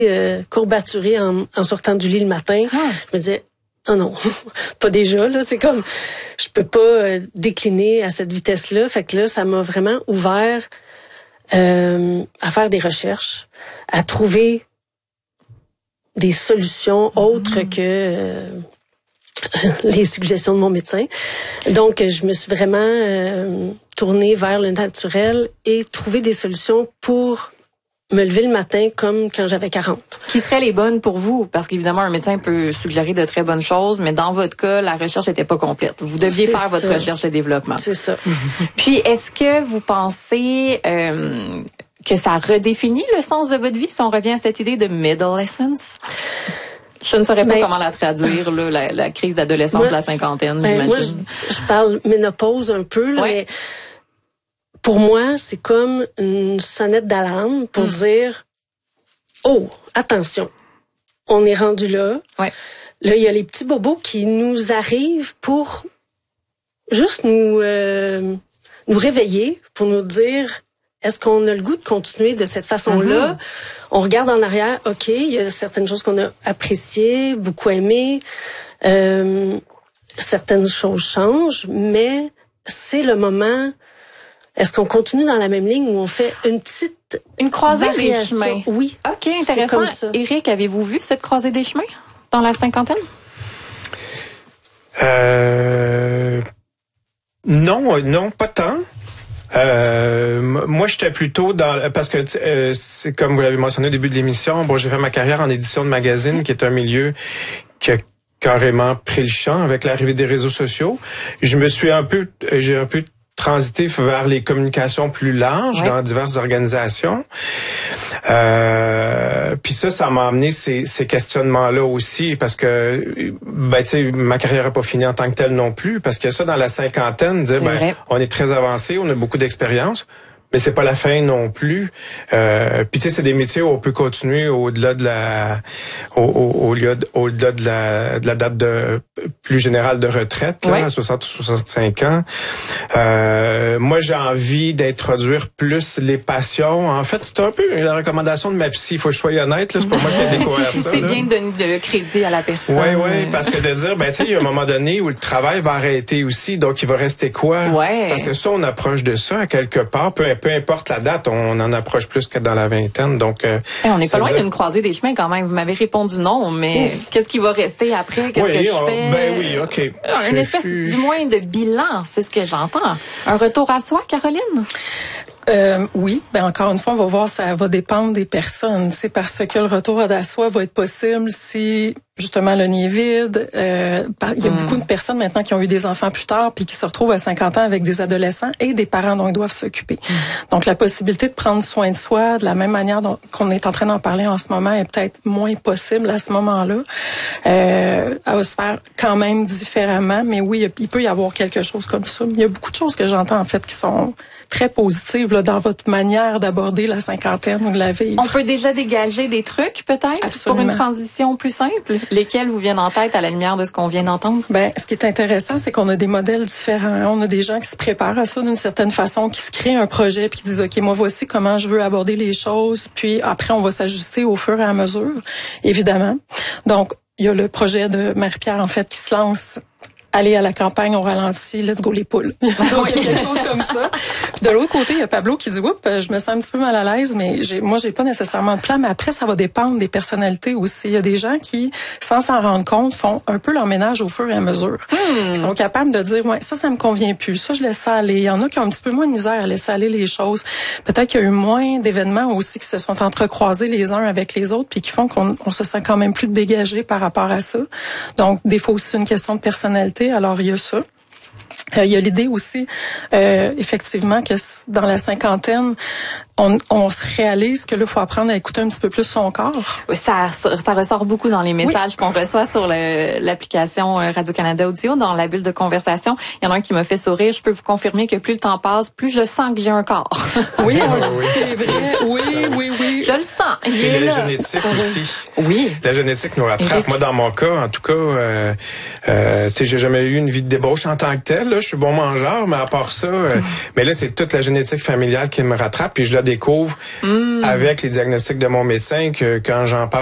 courbaturée en sortant du lit le matin. Je me disais, oh non, pas déjà, là. C'est comme, je peux pas décliner à cette vitesse-là. Fait que là, ça m'a vraiment ouvert à faire des recherches, à trouver des solutions autres que les suggestions de mon médecin. Donc, je me suis vraiment tournée vers le naturel et trouver des solutions pour me lever le matin comme quand j'avais 40. Qui seraient les bonnes pour vous? Parce qu'évidemment, un médecin peut suggérer de très bonnes choses, mais dans votre cas, la recherche n'était pas complète. Vous deviez faire votre recherche et développement. C'est ça. Puis, est-ce que vous pensez que ça redéfinit le sens de votre vie si on revient à cette idée de middle-essence? Je ne saurais pas comment la traduire, là, la crise d'adolescence de la cinquantaine, j'imagine. Moi, je parle ménopause un peu, là, mais pour moi, c'est comme une sonnette d'alarme pour dire « Oh, attention, on est rendu là. » Là, il y a les petits bobos qui nous arrivent pour juste nous réveiller, pour nous dire « Est-ce qu'on a le goût de continuer de cette façon-là? » On regarde en arrière, OK, il y a certaines choses qu'on a appréciées, beaucoup aimées. Certaines choses changent, mais c'est le moment... Est-ce qu'on continue dans la même ligne ou on fait une croisée des chemins? Oui. OK, intéressant. Comme ça. Éric, avez-vous vu cette croisée des chemins dans la cinquantaine? Non, pas tant. Moi, j'étais plutôt parce que c'est comme vous l'avez mentionné au début de l'émission. Bon, j'ai fait ma carrière en édition de magazine, qui est un milieu qui a carrément pris le champ avec l'arrivée des réseaux sociaux. J'ai un peu transité vers les communications plus larges dans diverses organisations. Puis ça m'a amené ces questionnements-là aussi, parce que tu sais, ma carrière n'a pas fini en tant que telle non plus, parce que ça, dans la cinquantaine, dire on est très avancé, on a beaucoup d'expérience, mais c'est pas la fin non plus. Puis tu sais, c'est des métiers où on peut continuer au-delà de la date plus générale de retraite, là, à 60 ou 65 ans. Moi, j'ai envie d'introduire plus les passions. En fait, c'est un peu la recommandation de ma psy. Il faut que je sois honnête, là, c'est pas moi qui ai découvert ça. C'est bien de donner le crédit à la personne. Oui, parce que de dire, tu sais, il y a un moment donné où le travail va arrêter aussi, donc il va rester quoi? Parce que ça, on approche de ça à quelque part, peu importe la date, on en approche plus que dans la vingtaine. Donc, on n'est pas loin d'une croisée des chemins quand même. Vous m'avez répondu non, mais qu'est-ce qui va rester après? Qu'est-ce que je fais? Ben oui, OK. Une espèce du moins de bilan, c'est ce que j'entends. Un retour à soi, Caroline? Oui, encore une fois, on va voir, ça va dépendre des personnes. C'est parce que le retour à soi va être possible si justement le nid est vide. Il y a beaucoup de personnes maintenant qui ont eu des enfants plus tard puis qui se retrouvent à 50 ans avec des adolescents et des parents dont ils doivent s'occuper. Donc la possibilité de prendre soin de soi de la même manière qu'on est en train d'en parler en ce moment est peut-être moins possible à ce moment-là. Elle va se faire quand même différemment, mais oui, il peut y avoir quelque chose comme ça. Il y a beaucoup de choses que j'entends en fait qui sont très positives là, dans votre manière d'aborder la cinquantaine ou de la vivre. On peut déjà dégager des trucs peut-être pour une transition plus simple? Lesquels vous viennent en tête à la lumière de ce qu'on vient d'entendre? Ce qui est intéressant, c'est qu'on a des modèles différents. On a des gens qui se préparent à ça d'une certaine façon, qui se créent un projet puis qui disent OK, moi voici comment je veux aborder les choses, puis après on va s'ajuster au fur et à mesure, évidemment. Donc il y a le projet de Marie-Pierre en fait qui se lance. Aller à la campagne, on ralentit, let's go les poules. Donc, il y a quelque chose comme ça. Puis de l'autre côté, il y a Pablo qui dit, oups, je me sens un petit peu mal à l'aise, mais moi, j'ai pas nécessairement de plan, mais après, ça va dépendre des personnalités aussi. Il y a des gens qui, sans s'en rendre compte, font un peu leur ménage au fur et à mesure. Ils sont capables de dire, ça me convient plus, ça, je laisse ça aller. Il y en a qui ont un petit peu moins de misère à laisser aller les choses. Peut-être qu'il y a eu moins d'événements aussi qui se sont entrecroisés les uns avec les autres, puis qui font qu'on se sent quand même plus dégagé par rapport à ça. Donc, des fois aussi, c'est une question de personnalité. Alors, il y a ça. Il y a l'idée aussi, effectivement, que dans la cinquantaine, on se réalise que là, il faut apprendre à écouter un petit peu plus son corps. Oui, ça ressort beaucoup dans les messages qu'on reçoit sur l'application Radio-Canada Audio, dans la bulle de conversation. Il y en a un qui m'a fait sourire. Je peux vous confirmer que plus le temps passe, plus je sens que j'ai un corps. Oui, c'est vrai. Oui. Je le sens. Et la génétique aussi. Oui. La génétique nous rattrape. Éric. Moi, dans mon cas, en tout cas, j'ai jamais eu une vie de débauche en tant que telle. Là. Je suis bon mangeur, mais à part ça, mais là, c'est toute la génétique familiale qui me rattrape. Puis je le redécouvre avec les diagnostics de mon médecin que quand j'en parle